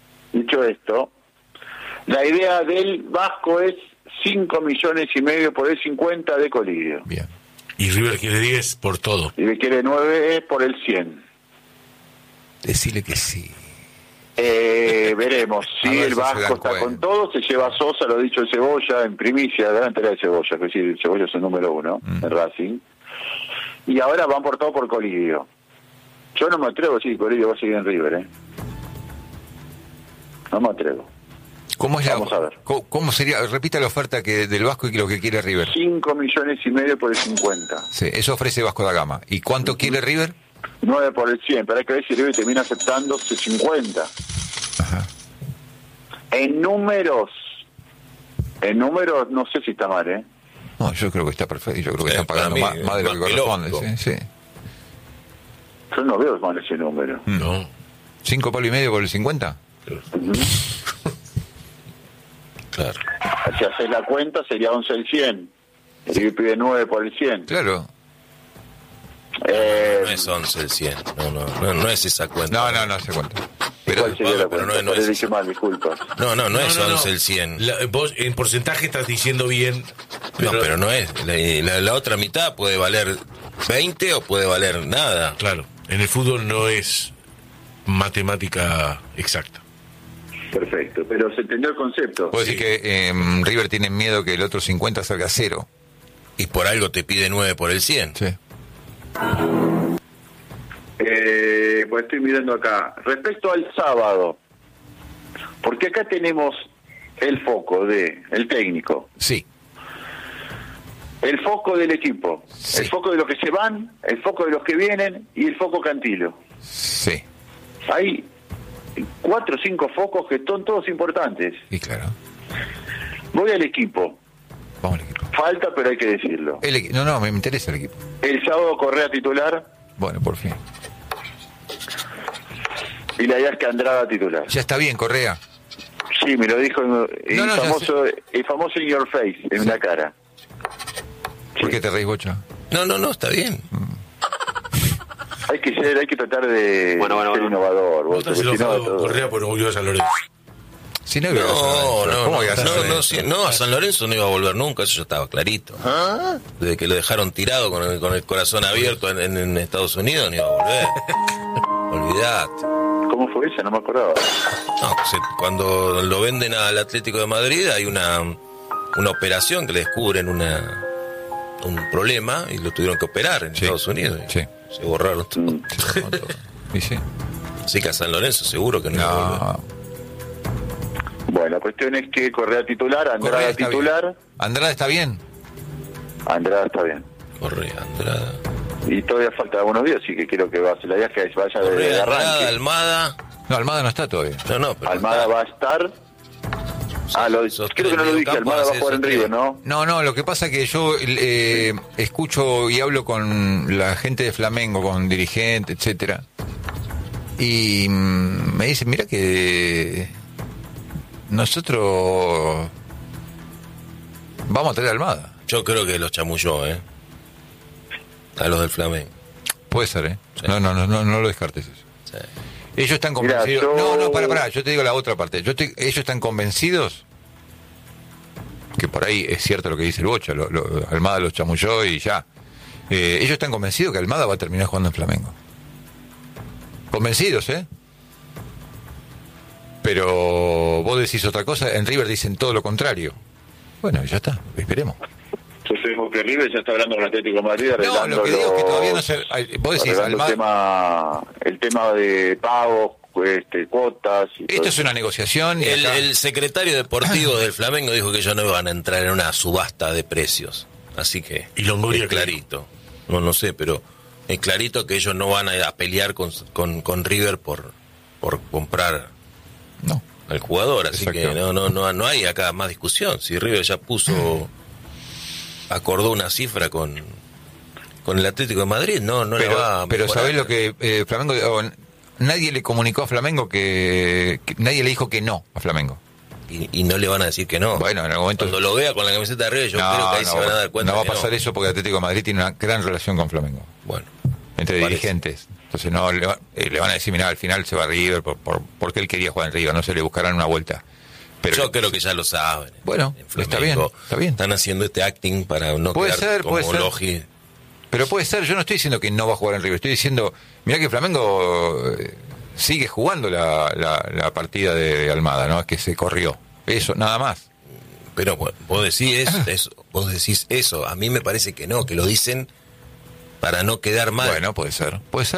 Speaker 2: la idea del Vasco es 5,5 millones por el 50 de Colidio.
Speaker 4: Bien.
Speaker 3: Y River quiere 10 por todo.
Speaker 2: Y le quiere 9 por el 100.
Speaker 4: Decirle que sí.
Speaker 2: Veremos
Speaker 4: A
Speaker 2: si
Speaker 4: ver
Speaker 2: el
Speaker 4: si se
Speaker 2: Vasco
Speaker 4: dan
Speaker 2: está
Speaker 4: cuenta.
Speaker 2: con todo, se lleva a Sosa, lo ha dicho el Cebolla en primicia, gran tarea de Cebolla, que decir, el Cebolla es el número 1 en Racing. Y ahora van por todo por Colidio. Yo no me atrevo a decir que Colidio va a seguir en River, No me atrevo.
Speaker 4: ¿Cómo es
Speaker 2: Vamos a ver.
Speaker 4: ¿Cómo sería? Repita la oferta del Vasco y lo que quiere River.
Speaker 2: 5,5 millones por el 50.
Speaker 4: Sí, eso ofrece Vasco da Gama. ¿Y cuánto quiere River?
Speaker 2: 9 por el 100, pero hay que ver si River termina aceptando 50.
Speaker 4: Ajá.
Speaker 2: En números no sé si está mal,
Speaker 4: No, yo creo que está perfecto. Yo creo que están
Speaker 1: para
Speaker 4: pagando
Speaker 1: mí,
Speaker 4: más de lo que
Speaker 1: más que
Speaker 4: corresponde.
Speaker 1: lógico.
Speaker 4: Sí.
Speaker 2: Yo no veo mal ese número.
Speaker 3: No.
Speaker 4: 5,5 palos por el 50.
Speaker 1: Claro.
Speaker 2: Si haces la cuenta sería 11 el 100. El River pide 9 por el 100.
Speaker 4: Claro.
Speaker 1: No es 11 el 100. No es esa cuenta.
Speaker 4: No se cuenta. Pero
Speaker 2: ¿Cuál sería la
Speaker 1: pero
Speaker 2: cuenta?
Speaker 1: no es
Speaker 2: Le dije
Speaker 1: eso.
Speaker 2: mal, disculpa.
Speaker 1: No es 11 el 100.
Speaker 3: Vos en porcentaje estás diciendo bien.
Speaker 1: No, pero no es. La otra mitad puede valer 20 o puede valer nada.
Speaker 3: Claro, en el fútbol no es matemática exacta.
Speaker 2: Perfecto, pero se entendió el concepto.
Speaker 4: puedo decir que River tiene miedo que el otro 50 salga a cero.
Speaker 1: Y por algo te pide 9 por el 100.
Speaker 4: Sí.
Speaker 2: Pues estoy mirando acá. Respecto al sábado, porque acá tenemos el foco del técnico,
Speaker 4: Sí.
Speaker 2: el foco del equipo,
Speaker 4: Sí.
Speaker 2: el foco de los que se van, el foco de los que vienen y el foco Cantilo.
Speaker 4: Sí.
Speaker 2: Hay 4 o 5 focos que son todos importantes.
Speaker 4: Y claro.
Speaker 2: Voy al equipo.
Speaker 4: Vamos al equipo.
Speaker 2: Falta, pero hay que decirlo.
Speaker 4: No, me interesa el equipo.
Speaker 2: El sábado Correa titular
Speaker 4: Bueno, por fin.
Speaker 2: y la idea es que Andrada titular.
Speaker 4: Ya está bien, Correa.
Speaker 2: Sí, me lo dijo el
Speaker 4: ya
Speaker 2: famoso in your face, en la cara.
Speaker 4: ¿Por qué te reís, Bocha?
Speaker 1: No, está bien.
Speaker 2: Hay que tratar de ser innovador.
Speaker 3: No
Speaker 2: vos,
Speaker 3: estás
Speaker 2: porque si no,
Speaker 3: enojado
Speaker 2: todo-
Speaker 3: Correa porque no volvió a San Lorenzo.
Speaker 4: Si no, iba a
Speaker 1: No,
Speaker 4: ¿Cómo iba a ser?
Speaker 1: no, a San Lorenzo no iba a volver nunca, eso ya estaba clarito. Desde que lo dejaron tirado con el corazón abierto en Estados Unidos, no iba a volver. Olvidate.
Speaker 2: ¿Cómo fue esa? No me acordaba.
Speaker 1: No, cuando lo venden al Atlético de Madrid hay una operación que le descubren un problema y lo tuvieron que operar en
Speaker 4: Sí,
Speaker 1: Estados Unidos. Y
Speaker 4: sí.
Speaker 1: Se borraron todo.
Speaker 4: Se tomó todo. ¿Y sí?
Speaker 1: Así que a San Lorenzo seguro que no iba a volver.
Speaker 4: No.
Speaker 2: Bueno, la cuestión es que Correa titular, Andrada
Speaker 4: Correa está
Speaker 2: titular,
Speaker 4: bien. ¿Andrada está bien?
Speaker 2: Andrada está bien.
Speaker 1: Correa, Andrada.
Speaker 2: Y todavía falta algunos días, así que quiero que la idea es que vaya de
Speaker 1: Correa, Andrada,
Speaker 2: arranque.
Speaker 1: Almada.
Speaker 4: No, Almada no está todavía.
Speaker 1: No, pero
Speaker 2: Almada va a estar. Creo que no lo dije, Almada va a jugar en River, ¿no?
Speaker 4: No, lo que pasa es que yo escucho y hablo con la gente de Flamengo, con dirigentes, etcétera, y me dicen, mira que nosotros vamos a traer a Almada.
Speaker 1: yo creo que los chamulló, a los del Flamengo.
Speaker 4: Puede ser, ¿eh?
Speaker 1: Sí.
Speaker 4: No lo descartes eso.
Speaker 1: Sí.
Speaker 4: Ellos están
Speaker 2: Mirá,
Speaker 4: convencidos.
Speaker 2: yo-
Speaker 4: No, pará, yo te digo la otra parte. Ellos están convencidos que por ahí es cierto lo que dice el Bocha, Almada los chamulló y ya. Ellos están convencidos que Almada va a terminar jugando en Flamengo. Convencidos, ¿eh? Pero vos decís otra cosa, en River dicen todo lo contrario. Bueno, ya está, esperemos.
Speaker 2: Yo sé que River ya está hablando con el Atlético de Madrid
Speaker 4: No,
Speaker 2: arreglando
Speaker 4: lo que digo es que todavía no se... Vos decís,
Speaker 2: arreglando
Speaker 4: Almada...
Speaker 2: el tema de pagos, cuotas. Y todo
Speaker 4: Esto es
Speaker 2: eso.
Speaker 4: una negociación y acá-
Speaker 1: El secretario deportivo del Flamengo dijo que ellos no iban a entrar en una subasta de precios. Así que
Speaker 3: Y Longoria
Speaker 1: es clarito. No sé, pero es clarito que ellos no van a pelear con River por comprar
Speaker 4: No.
Speaker 1: al jugador. Así que
Speaker 4: Exacto.
Speaker 1: no hay acá más discusión. Si River ya acordó una cifra con el Atlético de Madrid, no la va a
Speaker 4: pero
Speaker 1: mejorar.
Speaker 4: ¿sabés lo que Flamengo... nadie le comunicó a Flamengo que nadie le dijo que no a Flamengo.
Speaker 1: Y no le van a decir que no.
Speaker 4: Bueno, en algún momento...
Speaker 1: Cuando lo vea con la camiseta de River, yo creo que ahí se van a dar cuenta
Speaker 4: no va a
Speaker 1: que
Speaker 4: pasar eso porque Atlético de Madrid tiene una gran relación con Flamengo.
Speaker 1: Bueno,
Speaker 4: Entre
Speaker 1: parece.
Speaker 4: dirigentes. Entonces no le van a decir, mirá, al final se va a River porque él quería jugar en River, no se le buscarán una vuelta. Pero
Speaker 1: yo creo que ya lo saben.
Speaker 4: Bueno,
Speaker 1: En
Speaker 4: está
Speaker 1: Flamengo
Speaker 4: bien, está bien.
Speaker 1: Están haciendo este acting para no
Speaker 4: Puede
Speaker 1: quedar
Speaker 4: ser,
Speaker 1: como
Speaker 4: puede ser.
Speaker 1: Logi.
Speaker 4: Pero puede ser, yo no estoy diciendo que no va a jugar en River, estoy diciendo, mirá que Flamengo sigue jugando la partida de Almada, ¿no? Es que se corrió. Eso, nada más.
Speaker 1: Pero bueno, vos decís eso. A mí me parece que no, que lo dicen para no quedar mal.
Speaker 4: Bueno, puede ser.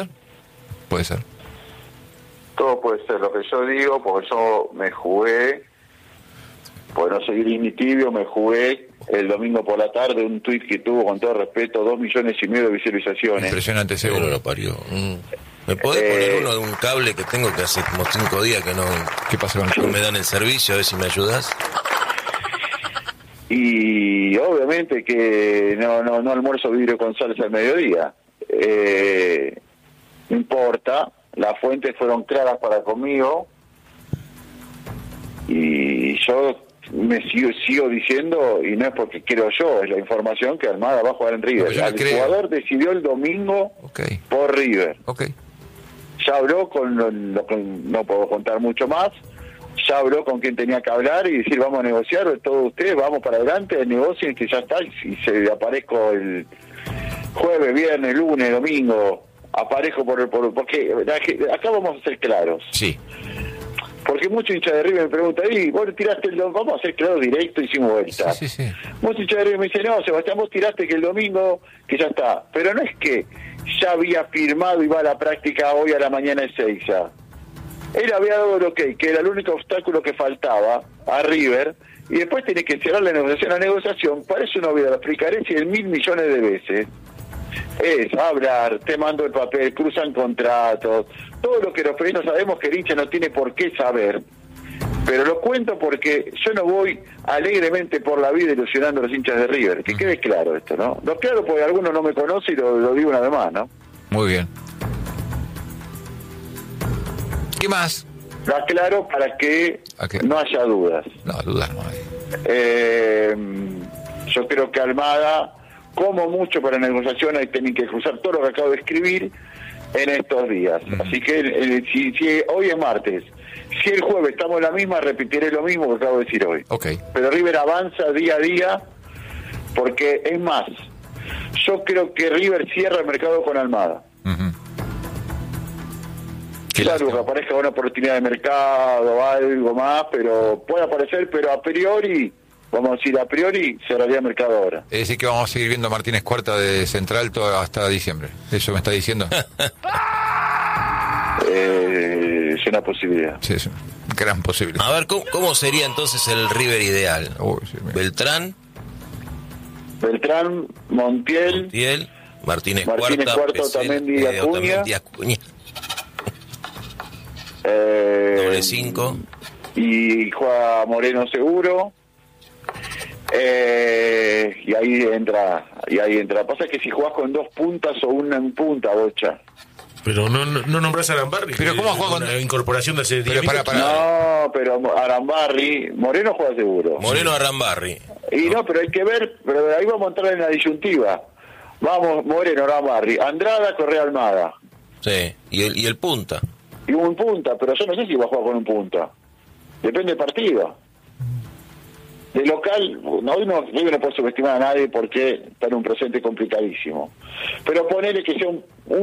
Speaker 2: Todo puede ser lo que yo digo, porque yo me jugué, por no seguir ni tibio, me jugué el domingo por la tarde un tuit que tuvo, con todo respeto, 2,5 millones de visualizaciones.
Speaker 4: Impresionante,
Speaker 1: Seguro
Speaker 4: seguro.
Speaker 1: lo parió. ¿Me podés poner uno de un cable que tengo que hace como 5 días que no
Speaker 4: ¿Qué pasa con
Speaker 1: me dan el servicio? A ver si me ayudas.
Speaker 2: Y obviamente que no almuerzo vidrio con salsa al mediodía. No importa, las fuentes fueron claras para conmigo y yo me sigo diciendo, y no es porque creo yo, es la información que Almada va a jugar en River.
Speaker 4: No, yo no
Speaker 2: El
Speaker 4: creo.
Speaker 2: jugador decidió el domingo
Speaker 4: Ok,
Speaker 2: por River.
Speaker 4: ok.
Speaker 2: Ya habló con lo que no puedo contar mucho más, ya habló con quien tenía que hablar y decir, vamos a negociar, todos ustedes, vamos para adelante, negocien, que ya está, y se aparezco el jueves, viernes, lunes, domingo, aparezco porque acá vamos a ser claros.
Speaker 4: Sí.
Speaker 2: ¿Por porque muchos hinchas de River me preguntan, vos tiraste el domingo, vamos a hacer claro directo, hicimos vuelta.
Speaker 4: Sí, sí, sí.
Speaker 2: Muchos hinchas de River me dicen, no, Sebastián, vos tiraste que el domingo, que ya está. Pero no es que ya había firmado y va a la práctica hoy a la mañana de Seiza. Él había dado lo que era el único obstáculo que faltaba a River, y después tiene que cerrar la negociación. La negociación, para eso no lo explicaré 100.000 millones de veces. Es hablar, te mando el papel, cruzan contratos, todo lo que los periodistas sabemos que el hincha no tiene por qué saber, pero lo cuento porque yo no voy alegremente por la vida ilusionando a los hinchas de River, que quede claro esto, ¿no? Lo claro porque alguno no me conoce y lo digo una vez más, ¿no?
Speaker 4: Muy bien. ¿Qué más?
Speaker 2: Lo aclaro para que no haya dudas.
Speaker 4: No, dudas no hay.
Speaker 2: Yo creo que Almada, como mucho para negociación, ahí tienen que cruzar todo lo que acabo de escribir en estos días. Así que si hoy es martes, si el jueves estamos en la misma, repetiré lo mismo que acabo de decir hoy.
Speaker 4: Okay.
Speaker 2: Pero River avanza día a día, porque es más, yo creo que River cierra el mercado con Almada. Claro, que aparezca una oportunidad de mercado o algo más, pero puede aparecer, pero a priori, vamos a decir, a priori cerraría el mercado ahora.
Speaker 4: Es decir, que vamos a seguir viendo a Martínez Cuarta de central hasta diciembre. ¿Eso me está diciendo?
Speaker 2: Es una posibilidad.
Speaker 4: Sí, es una gran posibilidad.
Speaker 1: A ver, ¿cómo sería entonces el River ideal?
Speaker 4: Sí,
Speaker 1: Beltrán,
Speaker 2: Montiel,
Speaker 1: Martínez
Speaker 2: Cuarta, Otamendi, Acuña.
Speaker 1: Doble 5.
Speaker 2: Y juega Moreno seguro. Y ahí entra. Pasa que si jugás con 2 puntas o una en punta, Bocha.
Speaker 3: Pero no nombrás a Arambarri.
Speaker 4: Pero ¿cómo juega con
Speaker 3: la incorporación de hace 10
Speaker 4: Pero
Speaker 3: minutos?
Speaker 2: No, pero Arambarri, Moreno juega seguro.
Speaker 1: Moreno Arambarri.
Speaker 2: Y no, pero hay que ver, pero ahí vamos a entrar en la disyuntiva. Vamos, Moreno, Arambarri, Andrada, Correa, Almada.
Speaker 1: Sí, y el punta.
Speaker 2: Y un punta, pero yo no sé si va a jugar con un punta. Depende del partido. De local, hoy no puedo subestimar a nadie porque está en un presente complicadísimo. Pero ponele que sea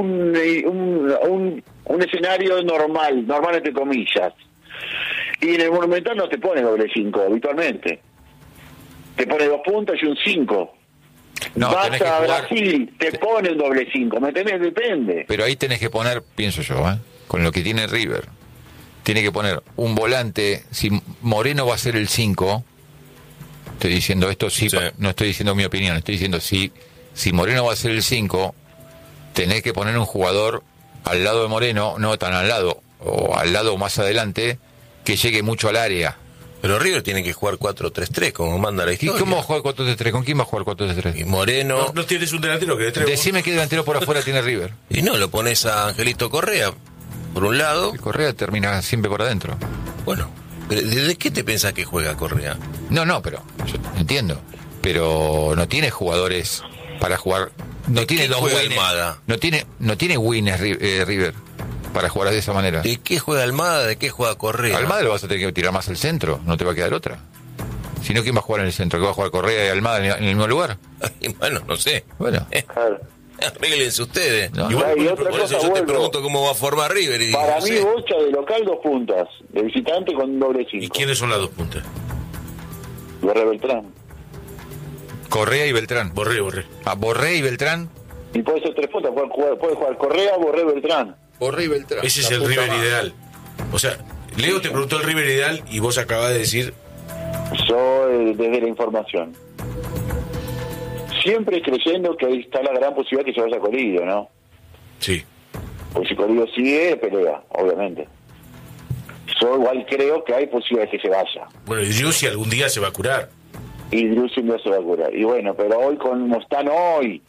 Speaker 2: un escenario normal entre comillas. Y en el Monumental no te pone doble 5 habitualmente. Te pone 2 puntas y un 5.
Speaker 4: No,
Speaker 2: vas a Brasil, te pone un doble 5, ¿me entendés? Depende.
Speaker 4: Pero ahí tenés que poner, pienso yo, con lo que tiene River, tiene que poner un volante. Si Moreno va a ser el 5, estoy diciendo esto, sí. No estoy diciendo mi opinión, estoy diciendo si Moreno va a ser el 5, tenés que poner un jugador al lado de Moreno, no tan al lado, o al lado más adelante, que llegue mucho al área.
Speaker 1: Pero River tiene que jugar 4-3-3, como manda la historia.
Speaker 4: ¿Y cómo va a jugar 4-3-3? ¿Con quién va a jugar 4-3-3?
Speaker 1: Y Moreno...
Speaker 3: No tienes un delantero que de
Speaker 4: Decime qué delantero por afuera tiene River.
Speaker 1: Y no, lo pones a Angelito Correa, por un lado.
Speaker 4: El Correa termina siempre por adentro.
Speaker 1: Bueno, ¿de qué te pensás que juega Correa?
Speaker 4: No, pero yo entiendo. Pero no tiene jugadores para jugar. No tiene dos
Speaker 1: juega
Speaker 4: winners.
Speaker 1: Almada?
Speaker 4: No tiene winners River para jugar de esa manera.
Speaker 1: ¿De qué juega Almada? ¿De qué juega Correa?
Speaker 4: Almada lo vas a tener que tirar más al centro, no te va a quedar otra. Si no, ¿quién va a jugar en el centro? ¿Que va a jugar Correa y Almada en el mismo lugar?
Speaker 1: Bueno, no sé.
Speaker 4: Bueno.
Speaker 2: Claro.
Speaker 1: Arréglense ustedes.
Speaker 4: No,
Speaker 1: Igual,
Speaker 2: y otra
Speaker 1: por eso
Speaker 2: cosa,
Speaker 1: yo te
Speaker 2: vuelvo.
Speaker 1: pregunto cómo va a formar River. Y
Speaker 2: Para
Speaker 1: no
Speaker 2: mí,
Speaker 1: sé.
Speaker 2: Bocha de local 2 puntas, de visitante con doble 5.
Speaker 3: ¿Y quiénes son las 2 puntas?
Speaker 2: Borré Beltrán.
Speaker 4: Correa y Beltrán.
Speaker 3: Borré.
Speaker 4: Borré y Beltrán.
Speaker 2: Y puede ser 3 puntas, puede jugar Correa, Borré, Beltrán.
Speaker 4: Borré y Beltrán.
Speaker 3: Ese es
Speaker 2: La
Speaker 3: el
Speaker 2: puta
Speaker 3: River
Speaker 2: madre.
Speaker 3: ideal. O sea, Leo te preguntó el River ideal y vos acabás de decir...
Speaker 2: Yo, desde la información. Siempre creyendo que ahí está la gran posibilidad que se vaya Colidio, ¿no?
Speaker 3: Sí.
Speaker 2: Pues si Colidio sigue, pelea, obviamente. Yo igual creo que hay posibilidades que se vaya.
Speaker 3: Bueno, y Driussi algún día se va a curar.
Speaker 2: Y Driussi no se va a curar. Y bueno, pero hoy como están hoy,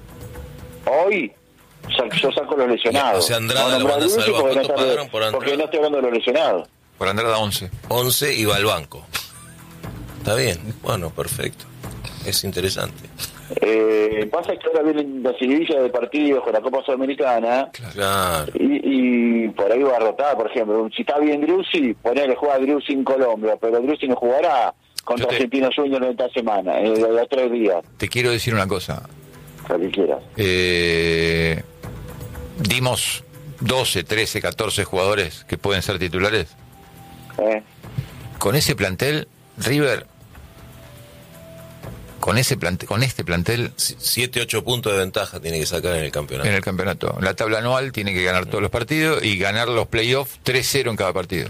Speaker 2: yo saco los lesionados.
Speaker 1: O sea, Andrada
Speaker 2: No
Speaker 1: lo
Speaker 2: nombrar
Speaker 1: mandas al
Speaker 2: Driussi
Speaker 1: banco.
Speaker 2: porque
Speaker 1: ¿Cuánto pagaron por Andrada?
Speaker 2: porque no estoy hablando de los lesionados.
Speaker 4: Por Andrada 11.
Speaker 1: 11 y va al banco. Está bien. Bueno, perfecto. Es interesante.
Speaker 2: Pasa que ahora vienen la seguidilla de partidos con la Copa Sudamericana.
Speaker 1: Claro.
Speaker 2: Y por ahí va a rotar, por ejemplo. Si está bien Driussi, ponele, juega Driussi en Colombia, pero Driussi no jugará contra Argentino Junior en esta semana, de 3 días.
Speaker 4: Te quiero decir una cosa.
Speaker 2: Lo que quieras.
Speaker 4: Dimos 12, 13, 14 jugadores que pueden ser titulares. Con ese plantel, River, con este plantel
Speaker 1: 7-8 puntos de ventaja tiene que sacar en el campeonato.
Speaker 4: en el campeonato, en la tabla anual tiene que ganar todos los partidos y ganar los playoffs 3-0 en cada partido.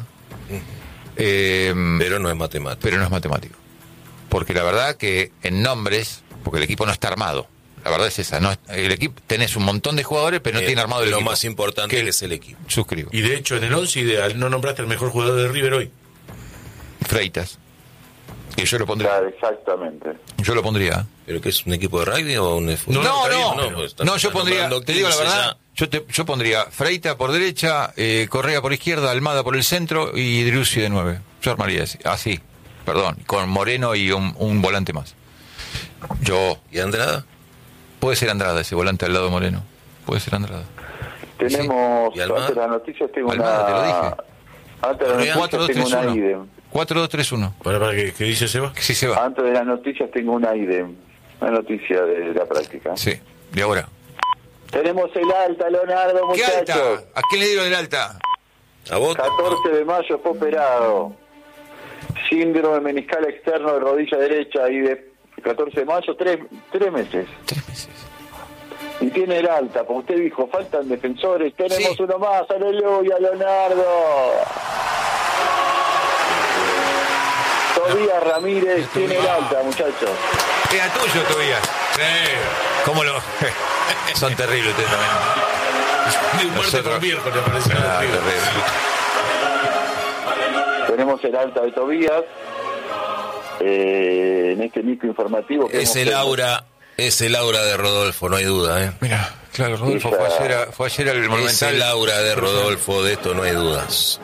Speaker 1: Pero no es matemático.
Speaker 4: Pero no es matemático. Porque la verdad que en nombres, porque el equipo no está armado. La verdad es esa, no, el equipo, tenés un montón de jugadores, pero no tiene armado el
Speaker 1: lo
Speaker 4: equipo.
Speaker 1: más importante que es el equipo.
Speaker 4: Suscribo.
Speaker 3: Y de hecho, en el 11 ideal, no nombraste al mejor jugador de River hoy.
Speaker 4: Freitas. Que yo lo pondría.
Speaker 2: Claro, exactamente.
Speaker 4: Yo lo pondría.
Speaker 1: ¿Pero que es un equipo de rugby o un fútbol?
Speaker 4: No, yo pondría, te digo la verdad, yo pondría Freitas por derecha, Correa por izquierda, Almada por el centro y Driussi de 9. Yo armaría así, perdón, con Moreno y un volante más.
Speaker 1: ¿Y Andrada?
Speaker 4: Puede ser Andrada, ese volante al lado de Moreno. Puede ser Andrada.
Speaker 2: Tenemos,
Speaker 1: ¿Y Almada?
Speaker 2: antes de las noticias tengo
Speaker 4: Almada, te lo dije.
Speaker 2: Antes de las noticias tengo una idem.
Speaker 4: 4-2-3-1.
Speaker 3: Para ¿qué dice Seba?
Speaker 4: Sí, se va.
Speaker 2: Antes de las noticias tengo una idem. Una noticia de la práctica.
Speaker 4: Sí, de ahora.
Speaker 2: Tenemos el alta, Leonardo,
Speaker 4: ¿Qué alta?
Speaker 2: muchachos.
Speaker 4: ¿A quién le dieron el alta?
Speaker 1: ¿A vos?
Speaker 2: 14 de mayo fue operado. Síndrome meniscal externo de rodilla derecha y de 14 de mayo, 3 meses.
Speaker 4: 3 meses.
Speaker 2: Y tiene el alta, como usted dijo, faltan defensores. Tenemos
Speaker 4: Sí.
Speaker 2: uno más, aleluya, Leonardo. Tobías Ramírez tiene el alta, muchachos.
Speaker 4: Era tuyo, Tobías. ¿Cómo lo...? Son terribles ustedes también.
Speaker 3: De un martes con miércoles aparece en
Speaker 4: Ah,
Speaker 3: el River.
Speaker 4: terrible.
Speaker 2: Tenemos el alta de Tobías. En este micro informativo que
Speaker 1: Es el aura de Rodolfo, no hay duda,
Speaker 4: Mira, claro, Rodolfo fue ayer al
Speaker 1: Es
Speaker 4: Monumental.
Speaker 1: el aura de Rodolfo, de esto no hay dudas.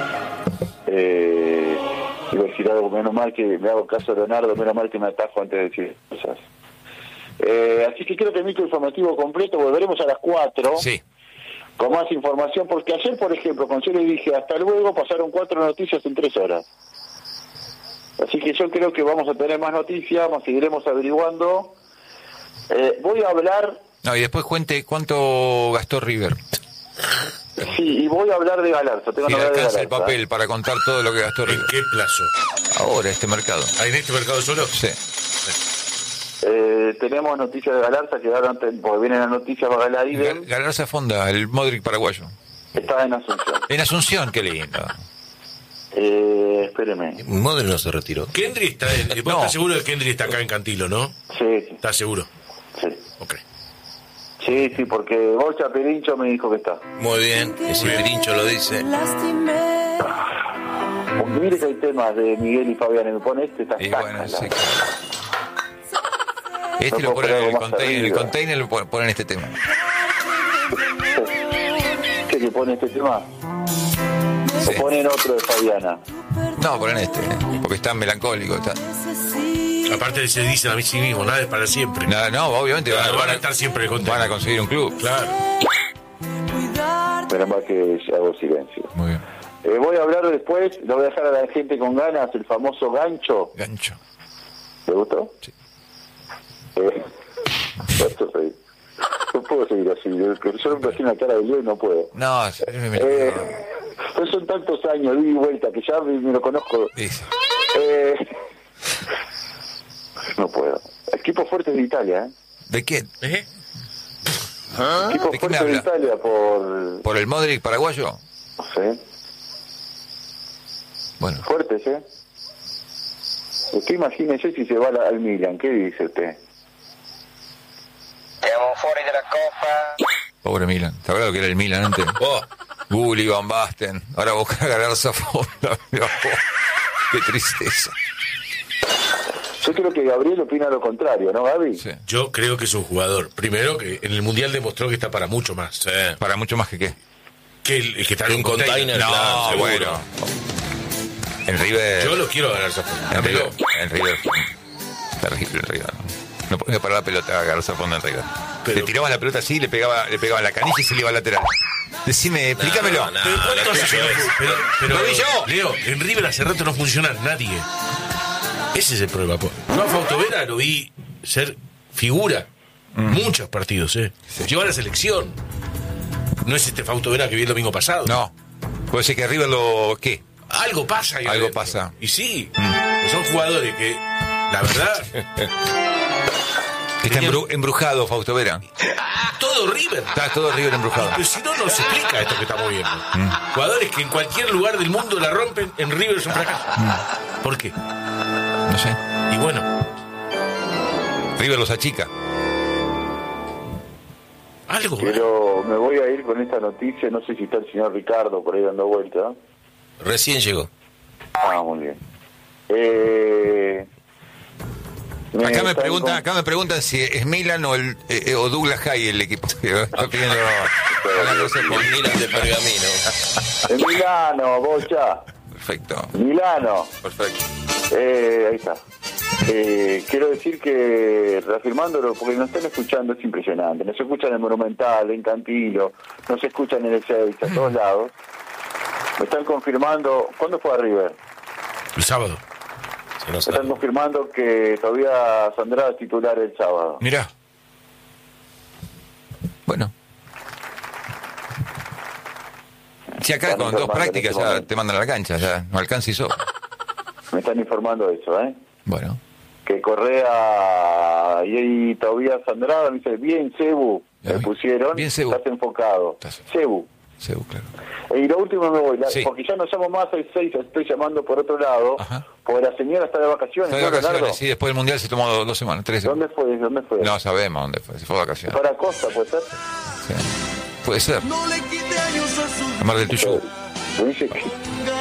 Speaker 2: Iba a decir algo, menos mal que me hago caso a Leonardo, menos mal que me atajo antes de decir cosas. Así que creo que el micro informativo completo, volveremos a las 4
Speaker 4: Sí.
Speaker 2: con más información, porque ayer, por ejemplo, cuando yo le dije hasta luego, pasaron 4 noticias en 3 horas. Así que yo creo que vamos a tener más noticias, seguiremos averiguando. Voy a hablar...
Speaker 4: No, y después cuente cuánto gastó River.
Speaker 2: Sí, y voy a hablar de Galarza. Tengo
Speaker 4: Si le
Speaker 2: novedad de
Speaker 4: alcanza el
Speaker 2: Galarza.
Speaker 4: papel para contar todo lo que gastó
Speaker 3: ¿En
Speaker 4: River.
Speaker 3: qué plazo?
Speaker 4: Ahora, este mercado.
Speaker 3: ¿En este mercado solo?
Speaker 4: Sí.
Speaker 2: Tenemos noticias de Galarza, que ahora antes, porque vienen las noticias para la IDEM.
Speaker 4: Galarza Fonda, el Modric paraguayo.
Speaker 2: Está en Asunción.
Speaker 4: En Asunción, qué lindo.
Speaker 2: Espéreme.
Speaker 1: Model no se retiró.
Speaker 3: Kendry está vos
Speaker 4: No.
Speaker 3: estás seguro de que Kendry está acá en Cantilo, ¿no?
Speaker 2: Sí,
Speaker 3: ¿Estás seguro?
Speaker 2: sí.
Speaker 3: Ok.
Speaker 2: Sí, porque Bocha Pirincho me dijo que está.
Speaker 1: Muy bien, y si Pirincho lo dice.
Speaker 2: Porque mire que hay temas de Miguel y Fabián, me pone está
Speaker 4: Y
Speaker 2: taca,
Speaker 4: bueno,
Speaker 2: la-
Speaker 4: sí, claro. Este
Speaker 2: No
Speaker 4: lo
Speaker 2: puedo
Speaker 4: ponen en
Speaker 2: poner
Speaker 4: el
Speaker 2: algo más
Speaker 4: container, el
Speaker 2: arriba.
Speaker 4: container lo ponen este tema.
Speaker 2: ¿Qué que pone este tema?
Speaker 4: Sí.
Speaker 2: O ponen otro de Fabiana.
Speaker 4: No, ponen este, porque está melancólico. Está...
Speaker 3: Aparte se dicen a mí sí mismo, nada es para siempre.
Speaker 4: No, obviamente
Speaker 3: Claro, van a estar siempre contentos.
Speaker 4: van a conseguir un club.
Speaker 3: Claro.
Speaker 2: Menos mal que hago silencio.
Speaker 4: Muy bien.
Speaker 2: Voy a hablar después, lo voy a dejar a la gente con ganas, el famoso gancho.
Speaker 4: Gancho.
Speaker 2: ¿Te gustó?
Speaker 4: Sí.
Speaker 2: Esto sí. No puedo seguir así. Yo me imagino la cara de Leo y no puedo.
Speaker 4: No,
Speaker 2: Pues son tantos años, di vuelta, que ya me lo conozco.
Speaker 4: dice.
Speaker 2: No puedo. Equipo fuerte de Italia, ¿eh?
Speaker 4: ¿De quién?
Speaker 2: Equipo
Speaker 4: ¿De qué me
Speaker 2: fuerte de
Speaker 4: habla?
Speaker 2: Italia por...
Speaker 4: ¿Por el Modric paraguayo?
Speaker 2: No sé.
Speaker 4: Bueno,
Speaker 2: Fuertes, ¿eh? Usted imagínese si se va al Milan. ¿Qué dice usted?
Speaker 4: pobre Milan. ¿Te acuerdas lo que era el Milan antes?
Speaker 1: Oh,
Speaker 4: Gulli, Van Basten. Ahora busca Galarza Fonda. Mirá vos. Qué tristeza.
Speaker 2: Yo creo que Gabriel opina lo contrario, ¿no, Gaby?
Speaker 4: Sí.
Speaker 3: Yo creo que es un jugador, primero, que en el Mundial demostró que está para mucho más.
Speaker 1: sí.
Speaker 4: Para mucho más que qué.
Speaker 3: Que el que está en
Speaker 1: Un
Speaker 3: un
Speaker 1: container,
Speaker 3: container.
Speaker 1: claro, seguro.
Speaker 4: bueno. En River.
Speaker 3: Yo lo quiero ganar esa forma.
Speaker 4: En River. En River. Terrible en River. No podía parar la pelota a Galarza Fonda en River.
Speaker 3: Pero-
Speaker 4: Le tiraba la pelota así, le pegaba en la canilla y se le iba al lateral. Decime, explícamelo.
Speaker 1: No,
Speaker 3: Pero ¿cuánto hace que no fu- pero,
Speaker 4: Lo vi yo.
Speaker 3: Leo, en River hace rato no funciona nadie. Ese es el problema. No, a Fautovera lo vi ser figura. Muchos partidos, Lleva a la selección. No es este Fautovera que vi el domingo pasado.
Speaker 4: No. Puede ser que River lo... ¿Qué?
Speaker 3: Algo pasa ahí
Speaker 4: Algo
Speaker 3: adentro.
Speaker 4: pasa.
Speaker 3: Y sí, son jugadores que, la verdad,
Speaker 4: Está embrujado, Fausto Vera.
Speaker 3: todo River.
Speaker 4: Está todo River embrujado.
Speaker 3: Pero si no, no se explica esto que estamos viendo. Jugadores que en cualquier lugar del mundo la rompen, en River es un fracaso. ¿Por qué?
Speaker 4: No sé.
Speaker 3: Y bueno,
Speaker 4: River los achica.
Speaker 3: algo.
Speaker 2: Pero me voy a ir con esta noticia, no sé si está el señor Ricardo por ahí dando vuelta.
Speaker 1: Recién llegó.
Speaker 2: Ah, muy bien.
Speaker 4: Acá me preguntan si es Milan o Douglas High el equipo que está pidiendo.
Speaker 1: Con Milan de Pergamino.
Speaker 2: En Milano, Bocha.
Speaker 4: Perfecto.
Speaker 2: Milano.
Speaker 4: Perfecto.
Speaker 2: Ahí está. Quiero decir que, reafirmándolo, porque nos están escuchando, es impresionante. Nos escuchan en Monumental, en Cantilo, nos escuchan en el 6, a todos lados. Me están confirmando. ¿Cuándo fue a River?
Speaker 3: El sábado.
Speaker 1: Si no
Speaker 2: Me
Speaker 1: sabe.
Speaker 2: están confirmando que todavía Sandrada es titular el sábado.
Speaker 4: Mirá. Bueno. Si acá
Speaker 2: Están
Speaker 4: con dos
Speaker 2: informando
Speaker 4: prácticas
Speaker 2: en este
Speaker 4: ya
Speaker 2: momento.
Speaker 4: te mandan a la cancha, ya no alcanza y sobra.
Speaker 2: Me están informando eso, ¿eh?
Speaker 4: Bueno.
Speaker 2: Que Correa y todavía Sandrada, me dice, bien, Cebu,
Speaker 4: Ya
Speaker 2: me
Speaker 4: vi.
Speaker 2: pusieron,
Speaker 4: Bien, Cebu.
Speaker 2: estás enfocado.
Speaker 4: Estás-
Speaker 2: Cebu.
Speaker 4: Seguro, claro.
Speaker 2: Y lo último me voy,
Speaker 4: Sí.
Speaker 2: porque ya no llamo más al 6, estoy llamando por otro lado,
Speaker 4: Ajá.
Speaker 2: porque la señora está de vacaciones,
Speaker 4: Está de
Speaker 2: ¿no,
Speaker 4: vacaciones,
Speaker 2: Leonardo?
Speaker 4: sí, después del Mundial se tomó 2 semanas, 3 semanas.
Speaker 2: ¿Dónde fue?
Speaker 4: No sabemos dónde fue, se fue de vacaciones.
Speaker 2: Para Costa, ¿puede ser?
Speaker 4: Sí. Puede ser. A Mar del Tuyú.
Speaker 2: Me dice que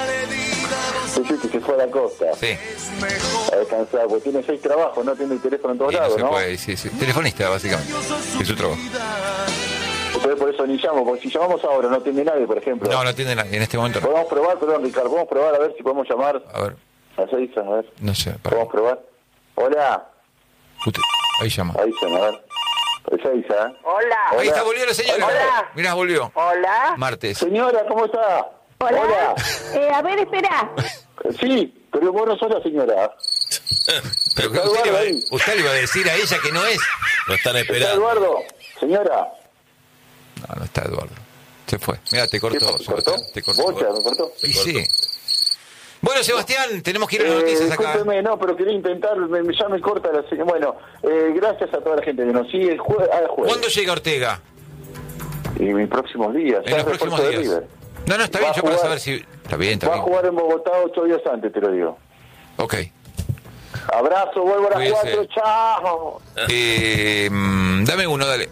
Speaker 2: se fue a la costa
Speaker 4: Sí.
Speaker 2: a descansar, porque tiene 6 trabajos, no tiene el teléfono en todos
Speaker 4: Y no
Speaker 2: lados,
Speaker 4: se
Speaker 2: ¿no?
Speaker 4: puede, sí. Telefonista, básicamente. Es su trabajo.
Speaker 2: Entonces por eso ni llamo, porque si llamamos ahora no tiene nadie, por ejemplo.
Speaker 4: No tiene nadie, en este momento no.
Speaker 2: Podemos probar, perdón, Ricardo, podemos probar a ver si podemos llamar
Speaker 4: A ver,
Speaker 2: a Seiza, a ver.
Speaker 4: no sé.
Speaker 2: Podemos probar. Hola,
Speaker 4: Ahí llama.
Speaker 2: ahí suena, a ver. Es Seiza, ¿eh?
Speaker 8: Hola.
Speaker 4: Ahí está, volvió la señora.
Speaker 8: Hola.
Speaker 4: Mirá, volvió.
Speaker 8: Hola.
Speaker 4: Martes.
Speaker 2: Señora, ¿cómo está?
Speaker 8: Hola. A ver, espera.
Speaker 2: Sí, pero vos no sos la señora.
Speaker 4: Pero
Speaker 2: Está Eduardo ahí.
Speaker 4: usted le iba a decir a ella que no es.
Speaker 1: Lo están
Speaker 2: ¿Está
Speaker 1: esperando.
Speaker 2: Eduardo? Señora.
Speaker 4: No está Eduardo. Se fue. Mira, te cortó.
Speaker 2: ¿Qué cortó?
Speaker 4: Te cortó.
Speaker 2: ¿Bocha, me cortó?
Speaker 4: Y sí. Bueno, Sebastián, tenemos que ir a las noticias acá.
Speaker 2: Discúlpeme, no, pero quería intentar, ya me corta la señal. Bueno, gracias a toda la gente que nos sigue. El jueves.
Speaker 4: ¿Cuándo llega Ortega?
Speaker 2: Y mis próximos días.
Speaker 4: En
Speaker 2: ya
Speaker 4: los
Speaker 2: es refuerzo
Speaker 4: próximos
Speaker 2: de
Speaker 4: días.
Speaker 2: River.
Speaker 4: No, está
Speaker 2: Va
Speaker 4: bien,
Speaker 2: a
Speaker 4: yo para
Speaker 2: jugar-
Speaker 4: saber si... Está bien.
Speaker 2: Va a jugar en Bogotá 8 días antes, te lo digo.
Speaker 4: Ok.
Speaker 2: Abrazo, vuelvo a las
Speaker 4: Cuídese.
Speaker 2: 4, chao.
Speaker 4: Dame uno, dale.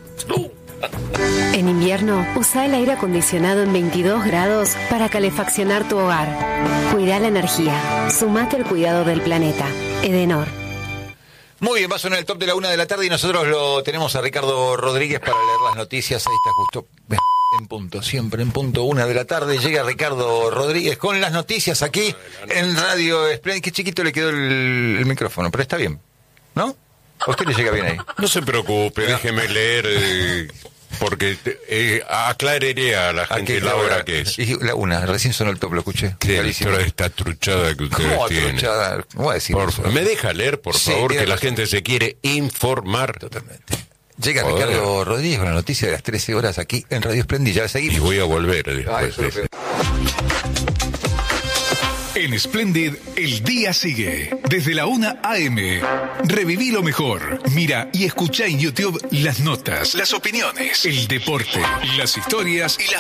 Speaker 9: En invierno, usa el aire acondicionado en 22 grados para calefaccionar tu hogar. Cuida la energía. Sumate al cuidado del planeta. Edenor.
Speaker 4: Muy bien, va a sonar el top de la 1 de la tarde y nosotros lo tenemos a Ricardo Rodríguez para leer las noticias. Ahí está justo en punto, siempre en punto 1 de la tarde. Llega Ricardo Rodríguez con las noticias aquí en Radio Splendid. Qué chiquito le quedó el micrófono, pero está bien, ¿no? ¿A usted le llega bien ahí?
Speaker 5: No se preocupe, déjeme leer, porque aclararé a la
Speaker 4: ¿A
Speaker 5: gente
Speaker 4: qué
Speaker 5: la hora que es.
Speaker 4: Y la 1, recién sonó el top, lo escuché.
Speaker 5: Sí,
Speaker 4: Clarísimo.
Speaker 5: toda esta truchada que ustedes
Speaker 4: ¿Cómo
Speaker 5: tienen.
Speaker 4: atruchada? ¿Cómo voy a decir
Speaker 5: Por
Speaker 4: eso?
Speaker 5: favor, ¿me deja leer, por
Speaker 4: Sí,
Speaker 5: favor,
Speaker 4: tiene
Speaker 5: que la
Speaker 4: razón.
Speaker 5: gente se quiere informar?
Speaker 4: Totalmente. Llega
Speaker 5: Joder.
Speaker 4: Ricardo Rodríguez con la noticia de las 13 horas aquí en Radio Splendid. Ya
Speaker 5: Y
Speaker 4: seguimos.
Speaker 5: voy a volver
Speaker 4: Ay,
Speaker 5: después
Speaker 4: eso
Speaker 5: de
Speaker 4: es lo
Speaker 5: eso.
Speaker 10: En Splendid, el día sigue. Desde la 1 a.m. Reviví lo mejor. Mira y escucha en YouTube las notas, las opiniones, el deporte, las historias y las